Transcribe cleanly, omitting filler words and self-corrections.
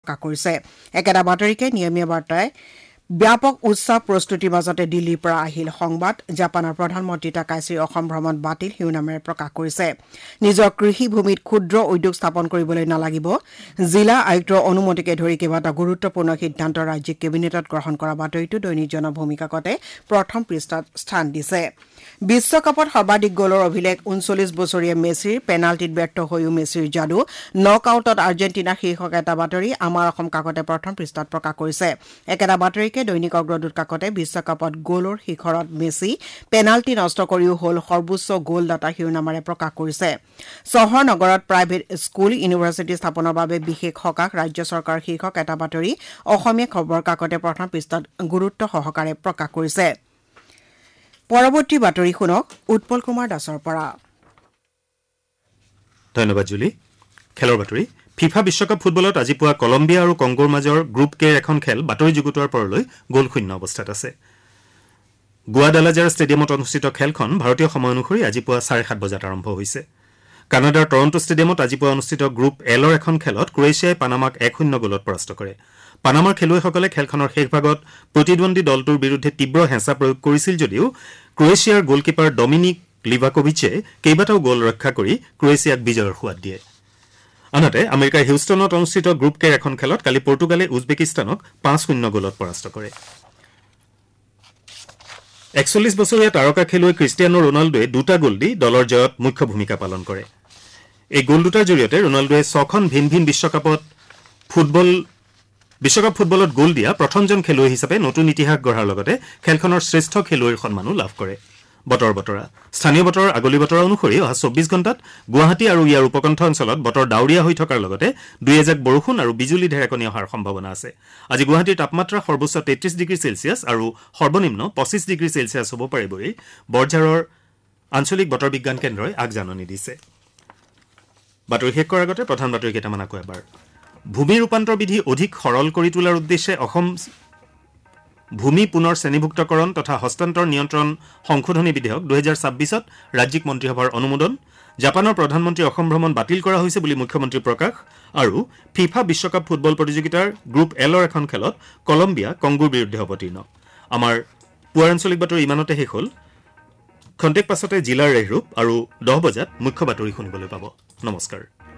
প্ৰকাশ কৰিছে একেটা বাতৰিকে নিয়মীয়া বাৰ্তাই ব্যাপক উৎসৱ প্ৰস্তুতিৰ মাজতে দিল্লীৰ পৰা আহিল সংবাদ জাপানৰ প্ৰধানমন্ত্ৰী টাকাইচিৰ অসম ভ্ৰমণ বাতিল শিৰোনামেৰে প্ৰকাশ কৰিছে নিজৰ কৃষি ভূমিত ক্ষুদ্ৰ উদ্যোগ স্থাপন কৰিবলৈ নালাগিব জিলা আয়ুক্তৰ অনুমতিকে ধৰি কেইবাটা গুৰুত্বপূৰ্ণ সিদ্ধান্ত ৰাজ্যিক কেবিনেটত গ্ৰহণ কৰা বাতৰিটো দৈনিক জনভূমি কাকতে প্ৰথম পৃষ্ঠাত স্থান দিছে বিশ্বকাপত সৰ্বাধিক গ'লৰ অভিলেখ ৩৯ বছৰীয়া মেছিৰ পেনাল্টিত ব্যৰ্থ হৈও মেছিৰ যাদু নক আউটত আৰ্জেণ্টিনাৰ শীৰ্ষক এটা বাতৰি আমাৰ অসম কাকতে প্ৰথম পৃষ্ঠাত প্ৰকাশ কৰিছে একেটা বাতৰিকে দৈনিক অগ্ৰদূত কাকতে বিশ্বকাপত গ'লৰ শিখৰত মেছি পেনাল্টি নষ্ট কৰিও হ'ল সৰ্বোচ্চ গ'লদাতা শিৰোনামেৰে প্ৰকাশ কৰিছে চহৰ নগৰত প্ৰাইভেট স্কুল ইউনিভাৰ্চিটি স্থাপনৰ বাবে বিশেষ সকাহ ৰাজ্য চৰকাৰৰ শীৰ্ষক এটা বাতৰি অসমীয়া খবৰ কাকতে প্ৰথম পৃষ্ঠাত গুৰুত্ব সহকাৰে প্ৰকাশ কৰিছে পৰৱৰ্তী বাতৰি শুনক উৎপল কুমাৰ দাসৰ পৰা ধন্যবাদ জুলি খেলৰ বাতৰি ফিফা বিশ্বকাপ ফুটবলত আজি পুৱা কলম্বিয়া আৰু কংগোৰ মাজৰ গ্ৰুপ কেৰ এখন খেল বাতৰি যুগুতোৱাৰ পৰলৈ গ'লশূন্য অৱস্থাত আছে গুৱাডালাজাৰ ষ্টেডিয়ামত অনুষ্ঠিত খেলখন ভাৰতীয় সময় অনুসৰি আজি পুৱা 7:30 বজাত আৰম্ভ হৈছে কানাডাৰ টৰণ্টো ষ্টেডিয়ামত আজি পুৱা অনুষ্ঠিত গ্ৰুপ এলৰ এখন খেলত ক্ৰ'ৱেছিয়াই পানামাক 1-0 গ'লত পৰাস্ত কৰে পানামাৰ খেলুৱৈসকলে খেলখনৰ শেষ ভাগত প্ৰতিদ্বন্দ্বী দলটোৰ বিৰুদ্ধে তীব্ৰ হেঁচা প্ৰয়োগ কৰিছিল যদিও ক্ৰ'ৱেছিয়াৰ গ'লকিপাৰ ডমিনিক লিভাকোভিচে কেইবাটাও গ'ল ৰক্ষা কৰি ক্ৰ'ৱেছিয়াক বিজয়ৰ সোৱাদ দিয়ে আনহাতে আমেৰিকাৰ হিউষ্টনত অনুষ্ঠিত গ্ৰুপ কেৰ এখন খেলত কালি পৰ্তুগালে উজবেকিস্তানক 5-0 গ'লত পৰাস্ত কৰে 41 বছৰীয়া তাৰকা খেলুৱৈ ক্ৰিষ্টিয়ানো ৰোনাল্ডোৱে দুটা গ'ল দি দলৰ জয়ত মুখ্য ভূমিকা পালন কৰে এই গ'ল দুটাৰ জৰিয়তে ৰোনাল্ডোৱে 6খন ভিন ভিন বিশ্বকাপ ফুটবলত গ'ল দিয়া প্ৰথমজন খেলুৱৈ হিচাপে নতুন ইতিহাস গঢ়াৰ লগতে খেলখনৰ শ্ৰেষ্ঠ খেলুৱৈৰ সন্মানো লাভ কৰে বতৰা স্থানীয় বতৰৰ আগলি বতৰা অনুসৰি অহা 24 ঘণ্টাত গুৱাহাটী আৰু ইয়াৰ উপকণ্ঠ অঞ্চলত বতৰ ডাৱৰীয়া হৈ থকাৰ লগতে দুই এজাক বৰষুণ আৰু বিজুলী ঢেৰেকনি অহাৰ সম্ভাৱনা আছে আজি গুৱাহাটীৰ তাপমাত্ৰা সৰ্বোচ্চ 33 ডিগ্ৰী চেলছিয়াছ আৰু সৰ্বনিম্ন 25 ডিগ্ৰী চেলছিয়াছ হ'ব পাৰে বুলি বৰঝাৰৰ আঞ্চলিক বতৰ বিজ্ঞান কেন্দ্ৰই আগজাননী দিছে বাতৰি শেষ কৰাৰ আগতে প্ৰধান বাতৰি কেইটামান আকৌ এবাৰ ভূমি ৰূপান্তৰ বিধি অধিক সৰল কৰি তোলাৰ উদ্দেশ্যে অসম ভূমি পুনৰ শ্ৰেণীভুক্তকৰণ তথা হস্তান্তৰ নিয়ন্ত্ৰণ সংশোধনী বিধেয়ক 2026ত ৰাজ্যিক মন্ত্ৰীসভাৰ অনুমোদন জাপানৰ প্ৰধানমন্ত্ৰী অসম ভ্ৰমণ বাতিল কৰা হৈছে বুলি মুখ্যমন্ত্ৰী প্ৰকাশ আৰু ফিফা বিশ্বকাপ ফুটবল প্ৰতিযোগিতাৰ গ্ৰুপ এলৰ এখন খেলত কলম্বিয়া কংগোৰ বিৰুদ্ধে অৱতীৰ্ণ আমাৰ পুৱাৰ আঞ্চলিক বাতৰি ইমানতে শেষ হ'ল খন্তেক পাছতে জিলাৰ ৰেহৰূপ আৰু 10 বজাত মুখ্য বাতৰি শুনিবলৈ পাব নমস্কাৰ